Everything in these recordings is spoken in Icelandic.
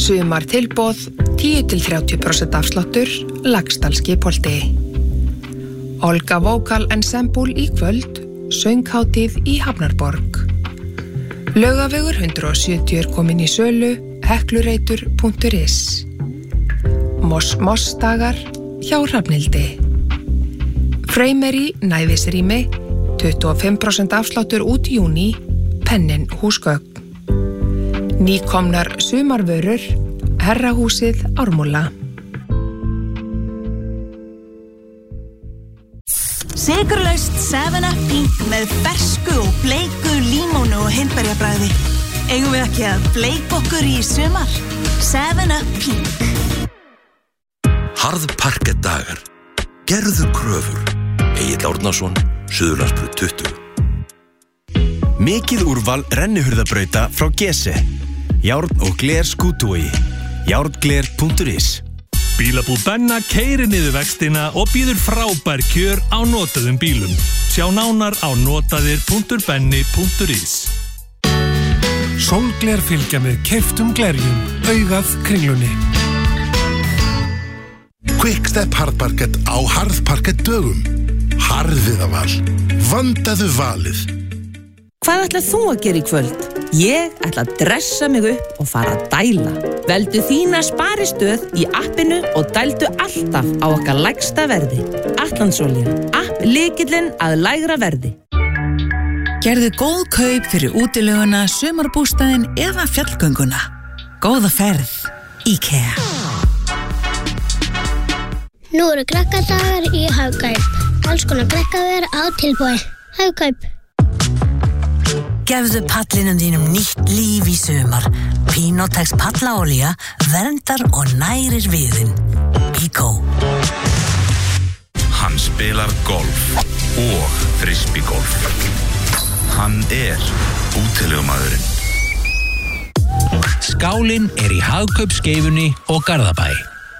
Sumar tilboð, 10-30% afsláttur, Laxdal Skipholti. Olga Vocal Ensemble í kvöld, sönghátíð í Hafnarborg. Laugavegur 170 er komin í sölu, heklureitur.is. Moss dagar hjá Hrafnhildi. Freymery næðisrými, 25% afsláttur út júní, Pennin húsgögn. Nýkomnar sumarvörur, Herrahúsið Ármúla. Sykurlaust 7up Pink með fersku og bleiku límónu og hindberjabragði. Eigum við ekki að bleika okkur í sumar? 7up Pink. Harðparkettdagar. Gerðu kröfur. Egill Árnason, Suðurlandsbraut 20. Mikið úrval rennihurðabrauta frá Gese. Járn og gler skútuogi. Járngler.is. Bílabúð Benna keyrir niður vextina og býður frábær kjör á notaðum bílum. Sjá nánar á notaðir.benni.is. Sólgler fylgja með keyptum glerjum, augað kringlunni. Quickstep harðparkett á harðparkett dögum. Harðviðaval. Vandaðu valið. Hvað ætlað þú að gera í kvöld? Ég ætla að dressa mig upp og fara að dæla. Veldu þína sparistöð í appinu og dældu alltaf á okkar lægsta verði. Atlantsolía. App lykillinn að lægra verði. Gerðu góð kaup fyrir útileguna, sumarbústaðinn eða fjallgönguna. Góða ferð. IKEA. Nú eru krakkadagar í Hagkaup. Alls konar krakkaver á tilboði. Hagkaup. Gefðu pallinum þínum nýtt líf í sumar. Pinotex pallaolía verndar og nærir viðinn. Bíkó. Hann spilar golf og frisbeegolf. Hann útilegumaðurinn. Skálinn í Hagkaupskeifunni og Garðabæ.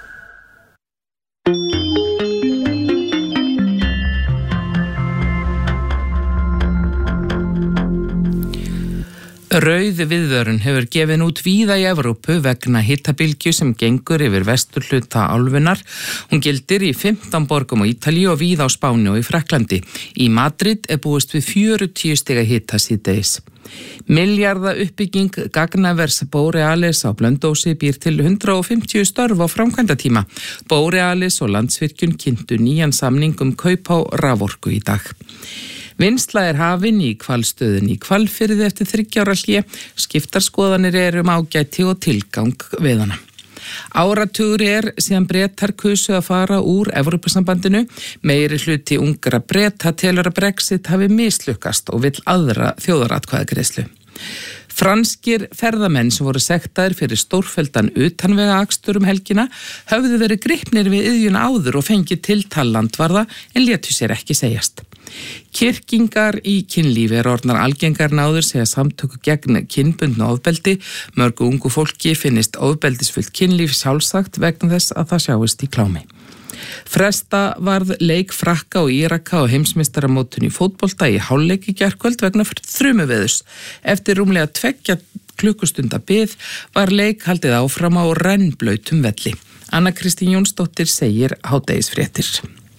Rauð viðvörun hefur gefin út víða í Evrópu vegna hitabylgju sem gengur yfir vesturhluta álfunnar. Hún gildir í 15 borgum á Ítalíu og víða á Spáni og í Frakklandi. Í Madrid búist við 40 stiga hita síðdegis. Milljarða uppbygging gagnavers Borealis á Blönduósi býr til 150 störf á framkvæmdatíma. Borealis og Landsvirkjun kynntu nýjan samning kaup á raforku í dag. Vinnsla hafin í Hvalstöðinni í Hvalfirði eftir 3 ára hlé. Skiptar skoðanir ágæti og tilgang við hana. Áratugur síðan Bretar kusu að fara úr Evrópusambandinu. Meiri hluti ungra Breta telur að Brexit hafi mislukkast og vill aðra þjóðaratkvæðagreiðslu. Franskir ferðamenn sem voru sektaðir fyrir stórfelldan utanvegaakstur helgina höfðu verið gripnir við iðjuna áður og fengið tiltal landvarða en létu sér ekki segjast. Kyrkingar í kynlífi orðnar algengar náður segja samtöku gegn kynbundnu ofbeldi. Mörgu ungu fólki finnist ofbeldisfullt kynlíf sjálfsagt vegna þess að það sjáist í klámi. Fresta varð leik Frakka og Íraka og heimsmeistaramótinu í fótbolta í hálfleik í gærkvöld vegna þrumuveðurs. Eftir rúmlega 2 klukkustunda bið var leik haldið áfram á rennblautum velli. Anna Kristín Jónsdóttir segir hádegisfréttir.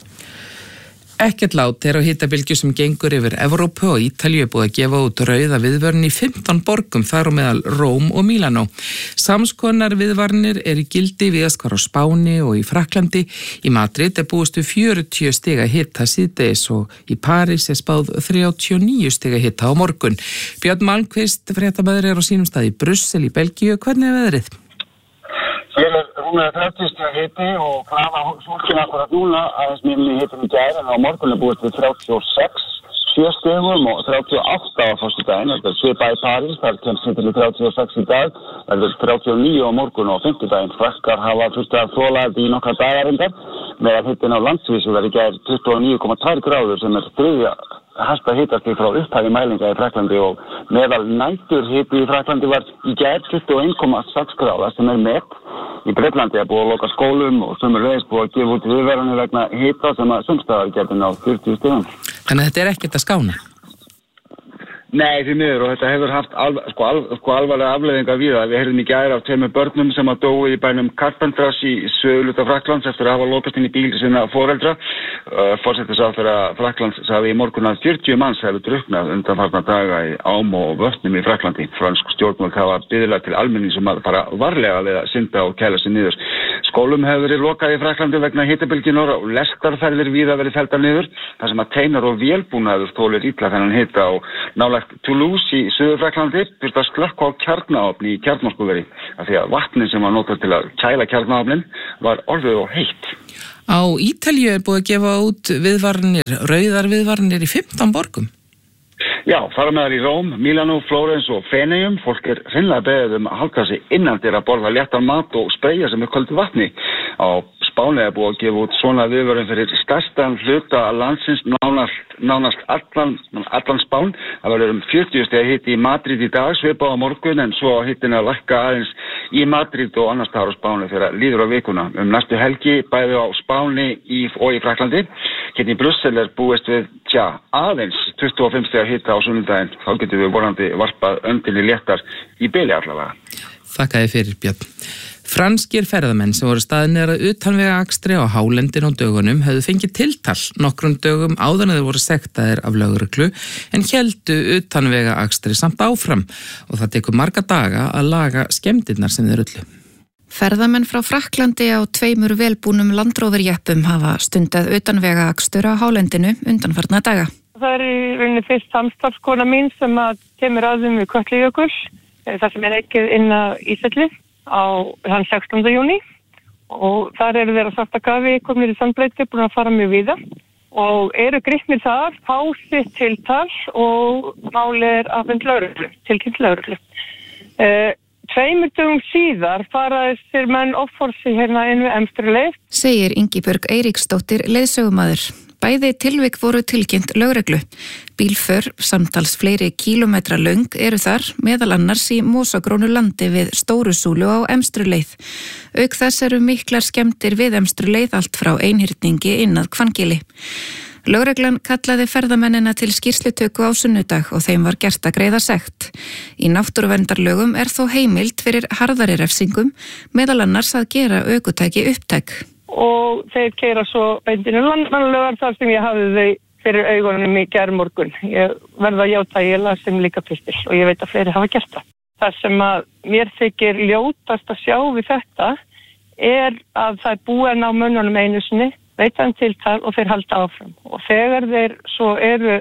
Ekkert lát á hitabylgju sem gengur yfir Evrópu og Ítalíu búið að gefa út rauða viðvörun í 15 borgum þar á meðal Róm og Mílanó. Samskonar viðvarnir í gildi víðast hvar á Spáni og í Frakklandi. Í Madrid búist við 40 stiga hita síðdegis og í París spáð 39 stiga hita á morgun. Björn Malmqvist, fréttamaður á sínum stað í Brussel í Belgíu. Hvernig veðrið? Hér rúmlega 30 stiga hiti og krafa sólkina akkurat núna aðeins minni hitin í gær en á morgun búist við 36 stigum og 38 á föstudaginn. Þetta svipað í París, þar kemst hitin í 36 í dag, það 39 á morgun og 50 Frakkar hafa þurft að þola í nokkra dagarindar meðan hitin á landsvísu í gær 29,2 gráður sem þriðja hæsta hitastig frá upphafi mælinga í Frakklandi og meðal nætur hiti í Frakklandi var í gær 21,6 gráða sem met. Í Bretlandi búið að loka skólum og sömuleiðis búið að gefa út viðvaranir vegna hita sem að sumstaðar getur náð 40 stigum. Þannig að þetta ekkert að skána? Nei, því miður, og þetta hefur haft alvarlega afleiðingar við það. Við heyrðum í gær af 2 börnum sem að dóu í bænum Carpentras í suðurhluta Frakklands eftir að hafa lokast inn í bíl sinna foreldra. Forsætisráðherra Frakklands sagði í morgun að 40 manns hefur drukknað undanfarna daga í ám og vötnum í Frakklandi. Fransk stjórnvöld hafa biðlað til almennings að fara varlega við að synda og kæla sig niður. Skólum hefur verið lokað í Frakklandi vegna hitabylgjunnar og lestarferðir víða verið felldar niður, þar sem að teinar og vélbúnaður þolir illa þennan hita og nálægt Toulouse í Suður-Fraklandi þurfti að slökkva á kjarnaofni í kjarnorkuveri af því að vatnin sem var notað til að kæla kjarnaofnin var orðið og heitt. Á Ítalíu búið að gefa út viðvarnir, rauðar viðvarnir í 15 borgum. Já, þar meðal í Róm, Milano, Flórens og Feneyjum. Fólk hreinlega beðið að halda sig innandyra að borða léttan mat og spreyja sig með köldu vatni. Á Spáni búið að gefa út svona viðvörun fyrir stærstan hluta landsins, nánast allan Spán. Það verður 40 stiga hiti í Madrid í dag, svipað á morgun, en svo hittin að lækka aðeins í Madrid og annars staðar á Spáni þegar líður á vikuna. Næstu helgi bæði á Spáni og í Frakklandi. Hérna í Brussel búist við aðeins 25 stiga hita á sunnudaginn. Þá getum við vonandi varpað öndinni léttar í bili allavega. Þakka þér fyrir, Björn. Franskir ferðamenn sem voru staðnir að utanvega akstri á hálendin og dögunum hefðu fengið tiltal nokkrum dögum áður en þeir voru sektaðir af lögreglu en héldu utanvega akstri samt áfram og það tekur marga daga að laga skemmdirnar sem þeir ullu. Ferðamenn frá Frakklandi á 2 velbúnum landróverjeppum hafa stundað utanvega akstur á hálendinu undanfarna daga. Það í rauninni fyrst samstarfskona mín sem kemur að þeim við Kötlujökul, það sem ekið inn á Ísfellið á þann 16. júní og þar eru þeir að svarta gafi komnir í Sandbreyti, búin að fara mjög víða og eru gripnir þar, fá sitt tiltal og máli afhent lögreglu, tilkynnt lögreglu. 2 dögum síðar fara þessir menn offorsi hérna inn við Emstruleið. Segir Ingibjörg Eiríksdóttir leiðsögumaður. Bæði tilvik voru tilkynnt lögreglu. Bílför, samtals fleiri kílómetra löng eru þar, meðal annars í mosagrónu landi við Stórusúlu á Emstruleið. Auk þess eru miklar skemmdir við Emstruleið allt frá Einhyrningi inn að Hvannagili. Lögreglan kallaði ferðamennina til skýrslutöku á sunnudag og þeim var gert að greiða sekt. Í náttúruverndarlögum þó heimild fyrir harðari refsingum, meðal annars að gera ökutæki upptæk. Og þeir keyra svo beintinu landmannlögar þar sem ég hafði þau fyrir augunum í gærmorgun. Ég verða að játa, ég las þeim líka pistil og ég veit að fleiri hafa gert það. Það sem að mér þykir ljótast að sjá við þetta að það búið ná mönnunum einu sinni, veita hann tiltal og þeir halda áfram. Og þegar þeir svo eru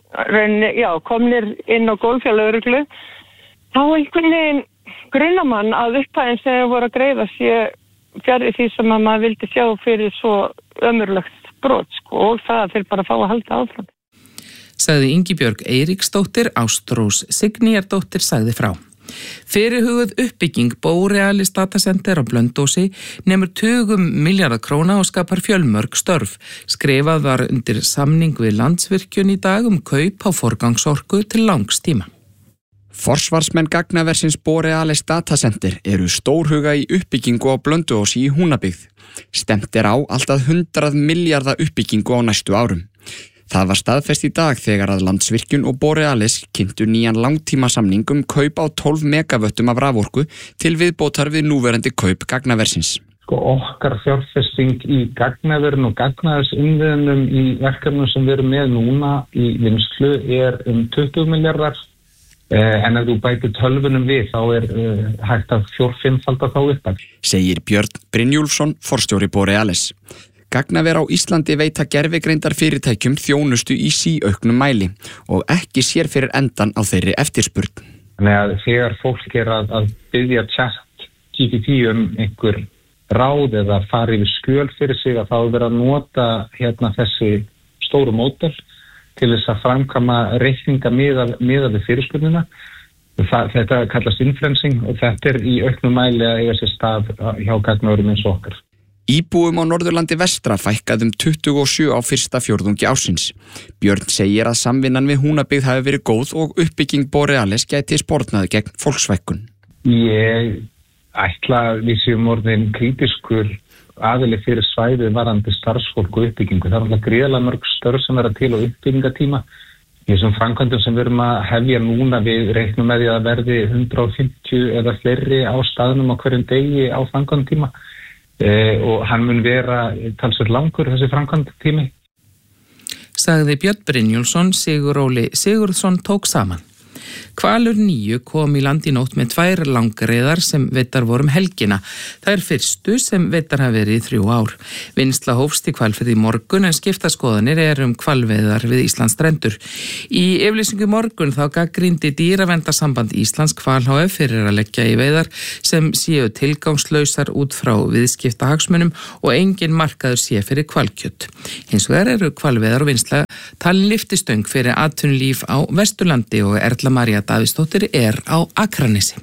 komnir inn á gólfjallögreglu, þá einhvern veginn grunnamann að upphæðin sem þeir voru að greiða sé fjarri því sem að maður vildi sjá fyrir svo ömurlegt brot og það að þeir bara fá að halda áfram. Sagði Ingibjörg Eiríksdóttir, Ástrós Signýjardóttir sagði frá. Fyrirhuguð uppbygging Borealis datacenter á Blönduósi nemur 20 milljarða króna og skapar fjölmörg störf. Skrifað var undir samning við Landsvirkjun í dag kaup á forgangsorku til langs tíma. Forsvarsmenn gagnaversins Borealis datacenter eru stórhuga í uppbyggingu á Blönduósi í Húnabyggð. Stemt á alltaf 100 milljarða uppbyggingu á næstu árum. Það var staðfest í dag þegar að Landsvirkjun og Borealis kynntu nýjan langtímasamning kaup á 12 megavöttum af raforku til viðbótar við núverandi kaup gagnaversins. Okkar fjárfesting í gagnaverin og gagnaversinnviðunum í verkefnum sem við erum með núna í vinnslu 20 milljarðar. En ef þú bætir tölvunum við þá hægt að 4-5-falda þá upp. Segir Björn Brynjúlfsson, forstjóri Borealis. Gagnaver á Íslandi veita gervigreindar fyrirtækjum þjónustu í síauknum mæli og ekki sér fyrir endan á þeirri eftirspurn. Þannig að þegar fólk að biðja ChatGPT einhver ráð eða fara yfir skjöl fyrir sig að þá vera að nota þessi stóru módel til þess að framkvæma reikninga miðað við fyrirspurnina. Þetta kallast inferencing og þetta í auknum mæli að eiga sér stað hjá gagnaverum eins og okkar. Íbúum á Norðurlandi vestra fækkaði 27 á fyrsta fjórðungi ársins. Björn segir að samvinnan við Húnabyggð hafi verið góð og uppbygging Borealis gæti sportnaði gegn fólksfækkun. Ég ætla að við séum orðin kritiskur aðili fyrir svæðið varandi starfsfólk og uppbyggingu. Það alltaf gríðarlega mörg störf sem vera til á uppbyggingatíma. Í þessum framkvæmdum sem við erum að hefja núna, við reiknum með því að verði 150 eða fleiri á staðnum á hverjum degi á framkvæmdatíma og hann mun vera talsvert langur þessi framkvæmdatími. Sagði Björn Brynjólfsson, Sigur Óli Sigurðsson tók saman. Hvalur 9 kom í land í nótt með 2 langreyðar sem veiddar voru helgina. Það er fyrstu sem veiddar hafa verið í 3 ár. Vinnsla hófst í Hvalfirði í morgun en skiptaskoðanir hvalveiðar við Íslands strendur. Í yfirlýsingu morgun þá gagnrýndi Dýraverndarsamband Íslands Hval hf fyrir að leggja í veiðar sem séu tilgangslausar út frá viðskiptahagsmunum og engin markaður sé fyrir hvalkjött. Hins vegar hvalveiðar og vinnsla talin lyftistöng fyrir atvinnulíf á Vesturlandi og Erla María Davíðsdóttir á Akranesi.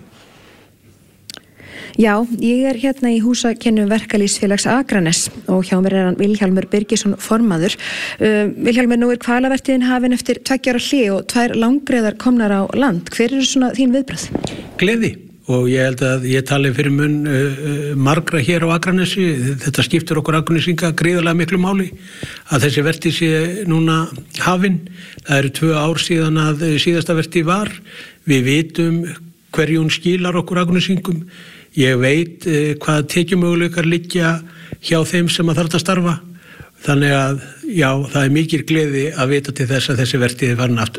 Já, ég er hérna í húsakennum verkalýðsfélags Akranes og hjá mér hann Vilhjálmur Birgisson formaður. Vilhjálmur, nú hvalavertíðin hafin eftir 2 ára hlé og 2 langreyðar komnar á land. Hver eru svona þín viðbrögð? Gleði. Og ég held að ég tali fyrir mun margra hér á Akranesi. Þetta skiptir okkur Akranesinga gríðarlega miklu máli að þessi vertíð sé núna hafin. Það eru 2 ár síðan að síðasta vertíð var. Við vitum hverju hún skilar okkur Akranesingum. Ég veit hvað tekjumöguleikar liggja hjá þeim sem að þarf að starfa. Þannig að já, það er mikil gleði að vita til þess að þessi vertíð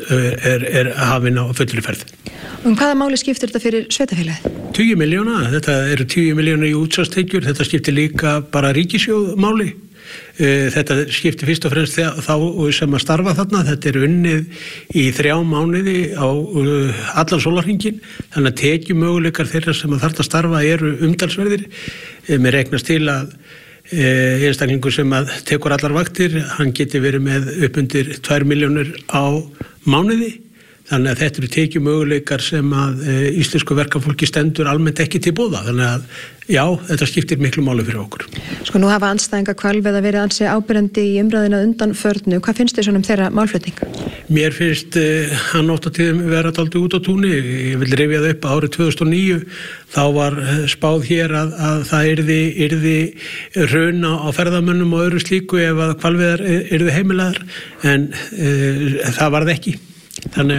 er hafin á fullri ferð. Hvaða máli skiptir þetta fyrir sveitafélagið? 20 milljóna, þetta eru 10 milljónir í útsvarstekjur, þetta skiptir líka bara ríkissjóð máli. Þetta skiptir fyrst og fremst þá sem að starfa þarna, þetta er unnið í 3 mánuði á allan sólarhringinn, þannig að tekjumöguleikar þeirra sem að þarf að starfa eru umtalsverðir. Mér reiknast til að einstaklingur sem að tekur allar vaktir, hann geti verið með upp undir 2 milljónir á mánuði. Þannig að þetta eru tekjumöguleikar sem að íslensku verkafólki stendur almennt ekki til boða. Þannig að já, þetta skiptir miklu máli fyrir okkur. Sko nú hafa andstæðingar hvalveiða verið ansi áberandi í umræðina undanförnu. Hvað finnst þér svona þeirra málflutning? Mér finnst hann oft á tíðum vera dálítið út á túni. Ég vil rifja það upp árið 2009. Þá var spáð hér að það yrði hrun á ferðamönnum og öðru slíku ef að hvalveiðar yrði heimilaðar. En það varð ekki. Þannig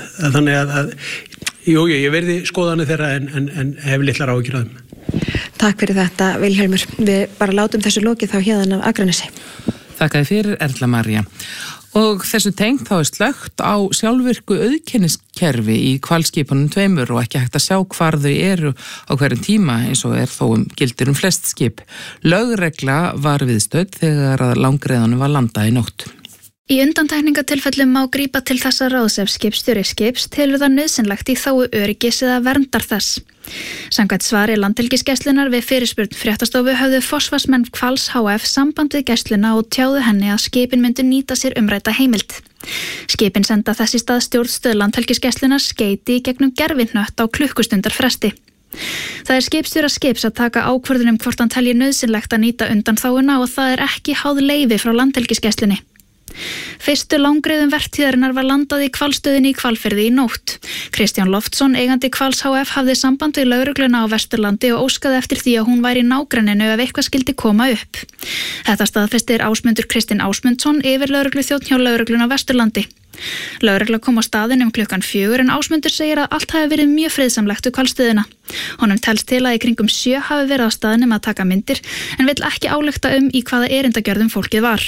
að jú, ég verði skoðanir þeirra en hef litlar áhyggjur af þeim. Takk fyrir þetta, Vilhjálmur. Við bara látum þessu lokið þá hérðan af Akranesi. Þakkaði fyrir, Erla María. Og þessu tengt þá slökkt á sjálfvirku auðkenniskerfi í hvalskipunum 2 og ekki hægt að sjá hvar þau eru á hverjum tíma eins og þó gildir flest skip. Lögregla var viðstödd þegar að langreyðanum var landað í nótt. Í undantekningatilfellum má grípa til þessa ráðs ef skipstjóri skips telur það nauðsynlegt í þágu öryggis eða verndar þess. Samkvæmt svari Landhelgisgæslunnar við fyrirspurn fréttastofu höfðu forsvarsmenn Hvals hf samband við gæsluna og tjáðu henni að skipin myndu nýta sér umrædda heimild. Skipin senda þess í stað stjórnstöð Landhelgisgæslunnar skeyti í gegnum gervihnött á klukkustundar fresti. Það er skipstjóra skips að taka ákvörðun hvort hann telji nauðsynlegt að nýta undanþáguna og það er ekki háð leyfi frá Landhelgisgæslunni. Fyrstu langreyðum vertíðarinnar var landað í hvalstöðinni í Hvalfirði í nótt. Kristján Loftsson, eigandi Hvals hf, hafði samband við lögregluna á Vesturlandi og óskaði eftir því að hún væri í nágrenninu ef eitthvað skildi koma upp. Þetta staðfestir Ásmundur Kristinn Ásmundsson, yfirlögregluþjónn hjá lögregluna á Vesturlandi. Lögregla kom á staðinn 4:00 en Ásmundur segir að allt hafi verið mjög friðsamlegt við hvalstöðina. Honum telst til að í kringum 7 hafi verið á staðnum að taka myndir en vill ekki álykta í hvaða erindagjörðum fólkið var.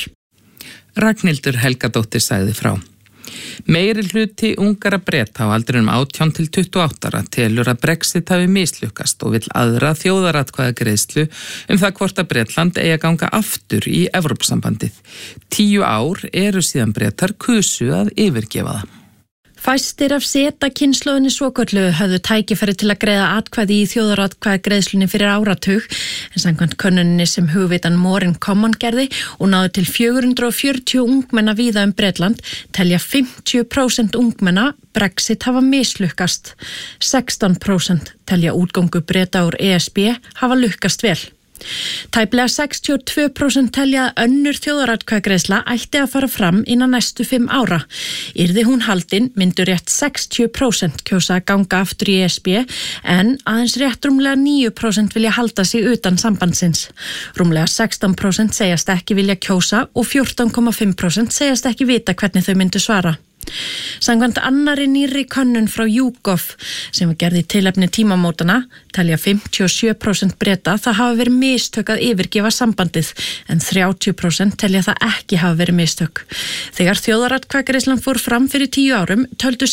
Ragnhildur Helgadóttir sagði frá. Meiri hluti ungara Breta á aldrinum 18 til 28 ára telur að Brexit hafi mislukkast og vill aðra þjóðaratkvæðagreiðslu það hvort að Bretland eigi að ganga aftur í Evrópusambandið. 10 ár eru síðan Bretar kusu að yfirgefa það. Fæstir af Z-kynslóðinni svoköllu höfðu tækifæri til að greiða atkvæði í þjóðaratkvæðagreiðslunni fyrir áratug en samkvæmt könnuninni sem hugvitan Morin Common gerði og náði til 440 ungmenna víða Bretland telja 50% ungmenna Brexit hafa mislukkast. 16% telja útgöngu Breta úr ESB hafa lukkast vel. Tæplega 62% telja að önnur þjóðaratkvæðagreiðsla ætti að fara fram innan næstu 5 ára. Yrði hún haldin myndu rétt 60% kjósa að ganga aftur í ESB en aðeins rétt rúmlega 9% vilja halda sig utan sambandsins. Rúmlega 16% segjast ekki vilja kjósa og 14,5% segjast ekki vita hvernig þau myndu svara. Samkvæmt annarri nýrri könnun frá YouGov sem var gerð í tilefni tímamótana telja 57% Breta það hafa verið mistök að yfirgefa sambandið en 30% telja það ekki hafa verið mistök. Þegar þjóðaratkvæðagreiðslan fór fram fyrir 10 árum töldu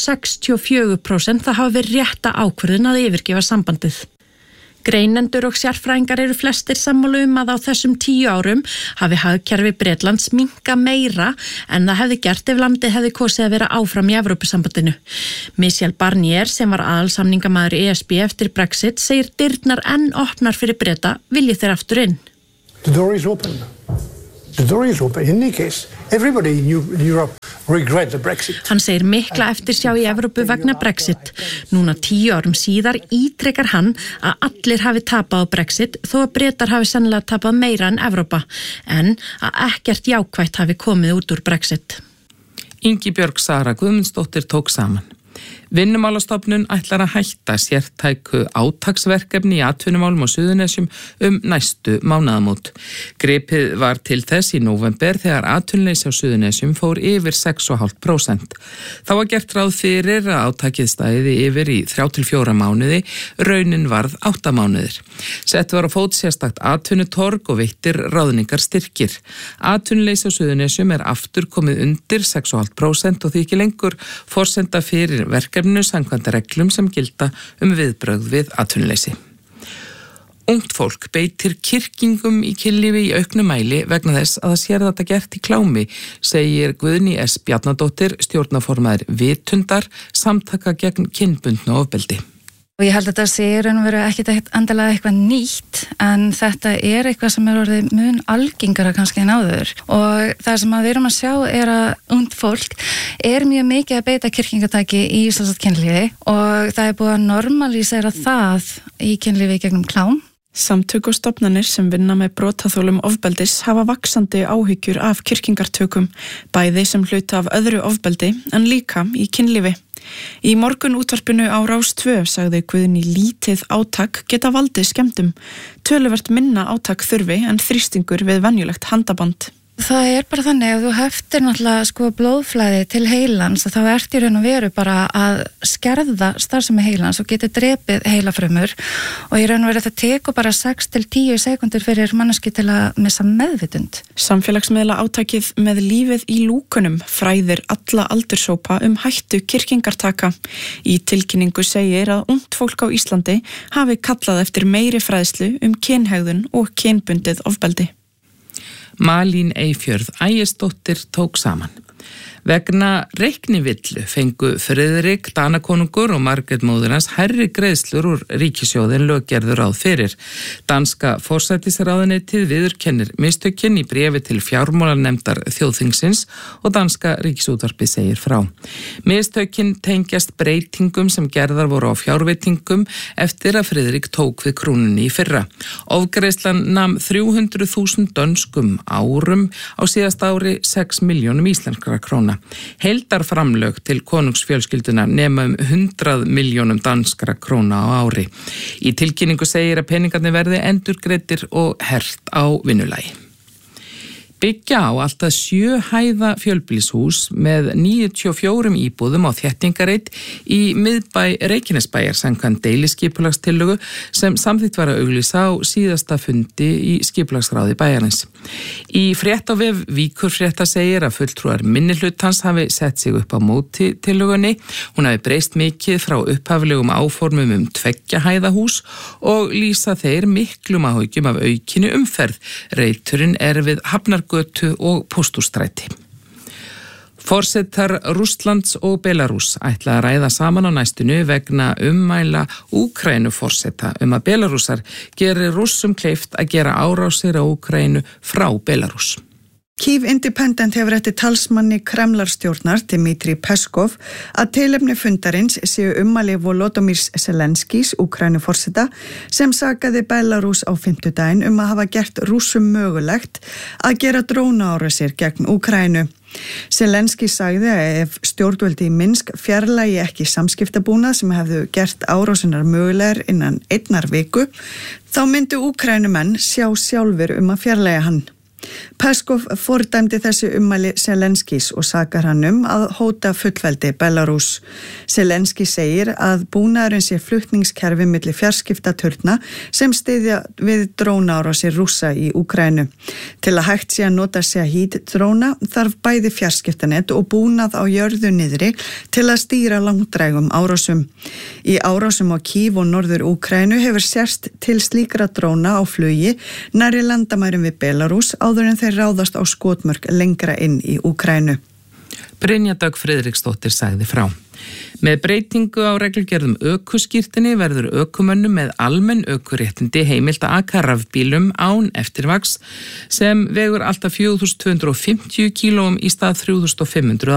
64% það hafa verið rétta ákvörðun að yfirgefa sambandið. Greinendur og sérfræðingar eru flestir sammála að á þessum 10 árum hafi hagkerfi Bretlands minnkað meira en það hefði gert ef landið hefði kosið að vera áfram í Evrópusambandinu. Michel Barnier sem var aðalsamningamaður ESB eftir Brexit segir dyrnar enn opnar fyrir Breta vilji þeir aftur inn. The door is open. The door is open. In any case, everybody in Europe regret the Brexit. Hann segir mikla eftirsjá í Evrópu vegna Brexit. Núna 10 árum síðar ítrekar hann að allir hafi tapað á Brexit þó að Bretar hafi sennilega tapað meira en Evrópa en að ekkert jákvætt hafi komið út úr Brexit. Ingibjörg Sara Guðmundsdóttir tók saman. Vinnumálastofnun ætlar að hætta sértæku átaksverkefni í atvinnumálum á Suðurnesjum næstu mánaðamót. Gripið var til þess í nóvember þegar atvinnuleysi á Suðurnesjum fór yfir 6,5%. Þá var gert ráð fyrir að átakið stæði yfir í 3-4 mánuði, raunin varð 8 mánuðir. Sett var á fót sérstakt atvinnutorg og veittir ráðningar styrkir. Atvinnuleysi á Suðurnesjum aftur komið undir 6,5% og því ekki lengur forsenda fyrir verkefni samkvæmt reglum sem gilda viðbrögð við atvinnuleysi. Ungt fólk beitir kyrkingum í kynlífi í auknum mæli vegna þess að það sér þetta gert í klámi, segir Guðný S. Bjarnadóttir, stjórnarformaður Vitundar, samtaka gegn kynbundnu ofbeldi. Og ég held að þetta sé raun og veru ekkit endilega eitthvað nýtt en þetta eitthvað sem orðið mun algengara kannski en áður og það sem við erum að sjá að ungt fólk mjög mikið að beita kyrkingatæki í íslenskt kynlífi og það búið að normalísera það í kynlífi gegnum klám. Samtök og stofnanir sem vinna með brotaþolum ofbeldis hafa vaxandi áhyggjur af kyrkingartökum, bæði sem hluta af öðru ofbeldi en líka í kynlífi. Í morgun útvarpinu á Rás 2 sagði Guðný lítið átak geta valdið skemmdum. Töluvert minna átak þurfi en þrýstingur við venjulegt handaband. Það bara þannig að þú heftir náttúrulega blóðflæði til heilans þá í raun og veru bara að skerða starfsemi heilans og getur drepið heilafrumur og í raun og veru þetta tekur bara 6-10 sekundur fyrir manneski til að missa meðvitund. Samfélagsmiðla átakið með lífið í lúkunum fræðir alla aldurshópa hættu kyrkingartaka. Í tilkynningu segir að ungt fólk á Íslandi hafi kallað eftir meiri fræðslu kynhegðun og kynbundið ofbeldi. Malín Eyfjörð Ægisdóttir tók saman. Vegna reiknivillu fengu Friðrik Danakonungur og Margrét móðir hans hærri greiðslur úr ríkissjóði en lög gerðu ráð fyrir. Danska forsætisráðuneytið viðurkennir mistökin í bréfi til fjármálanefndar þjóðþingsins og danska ríkisútvarpið segir frá. Mistökin tengjast breytingum sem gerðar voru á fjárveitingum eftir að Friðrik tók við krúnunni í fyrra. Ofgreiðslan nam 300.000 dönskum árum á síðasta ári 6 milljónum íslenskra króna. Heildarframlög til konungsfjölskyldunar nema 100 milljónum danskra króna á ári. Í tilkynningu segir að peningarnir verði endurgreiddir og hert á vinnulagi. Byggja á alltaf 7 hæða fjölbýlishús með 94 íbúðum á þéttingareit í miðbæ Reykjanesbæjar samkvæmt deiliskipulagstillögu sem samþykkt var að auglýsa á síðasta fundi í skipulagsráði bæjarins. Í frétt á vef Víkurfrétta segir að fulltrúar minnihlutans hafi sett sig upp á móti tillögunni. Hún hafi breyst mikið frá upphaflegum áformum 2 hæða hús og lýsa þeir miklum áhyggjum af aukinni umferð. Reiturinn við Hafnargötu og Pósthússtræti. Forsetar Rússlands og Belarús ætla að ræða saman á næstinu vegna ummæla Úkraínuforseta að Belarúsar geri Rússum kleift að gera árásir á Úkraínu frá Belarús. Kyiv Independent hefur eftir talsmanni Kremlarstjórnar Dmitri Peskov að tilefni fundarins séu ummæli Volodymyrs Zelenskís, Úkraínuforseta, sem sakaði Belarús á fimmtudaginn að hafa gert Rússum mögulegt að gera drónaárásir gegn Úkraínu. Zelenskí sagði að ef stjórnvöldi í Minsk fjarlægi ekki samskiptabúnað sem hefðu gert árásinar mögulegar innan 1 viku, þá myndu Úkraínumenn sjá sjálfur að fjarlægja hann. Peskov fordæmdi þessi ummæli Zelenskís og sakar hann að hóta fullveldi Belarús. Zelenski segir að búnaðurinn sé flutningskerfi milli fjarskiptaturna sem styðja við drónaárásir Rússa í Úkraínu. Til að hægt sé að nota Shahid-dróna þarf bæði fjarskiptanet og búnað á jörðu niðri til að stýra langdrægum árásum. Í árásum á Kív og norður Úkraínu hefur sérst til slíkra dróna á flugi nærri landamærum við Belarús áður en þeir ráðast á skotmörk lengra inn í Úkraínu. Brynja Dögg Friðriksdóttir sagði frá. Með breytingu á reglugerðum ökuskírteini verður ökumönnum með almenn ökuréttindi heimilt að aka rafbílum án eftirvaks sem vegur alltaf 4.250 kílóum í stað 3.500